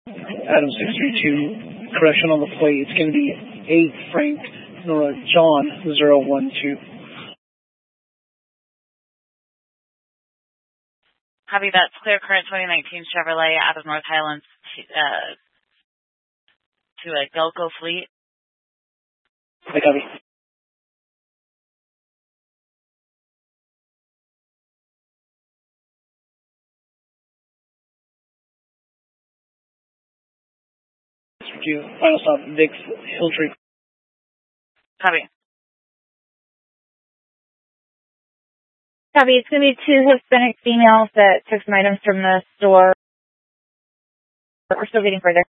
Adam 632, correction on the plate. It's going to be A. Frank, Nora John 012. Copy, that's clear current 2019 Chevrolet out of North Highlands to a Gulco fleet. I copy. Final stop, Vic Hilltree. Copy. Copy, it's going to be 2 Hispanic females that took some items from the store. We're still getting further.